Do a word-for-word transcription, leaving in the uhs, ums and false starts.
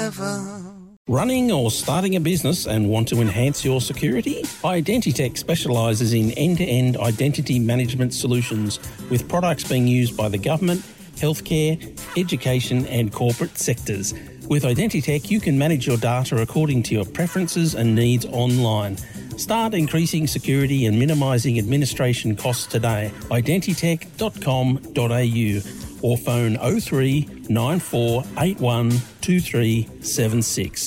forever. Running or starting a business and want to enhance your security? Identitech specialises in end-to-end identity management solutions with products being used by the government, healthcare, education and corporate sectors. With Identitech, you can manage your data according to your preferences and needs online. Start increasing security and minimising administration costs today. identitech dot com dot a u or phone oh three nine four eight one two three seven six.